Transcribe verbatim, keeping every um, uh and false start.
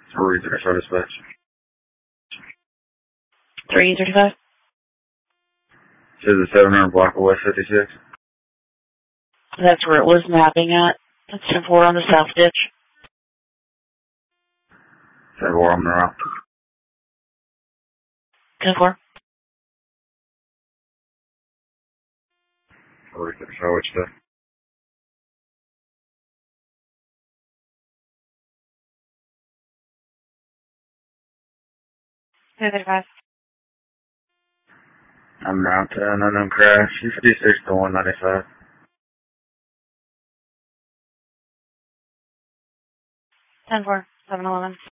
three thirty-five dispatch. three thirty-five? This is the seven hundred block of West fifty-six. That's where it was mapping at. That's ten four on the south ditch. ten four on the route. ten four? three thirty-five, which day? three thirty-five. I'm route ten, unknown crash. U fifty-six to one ninety-five. ten four, seven eleven.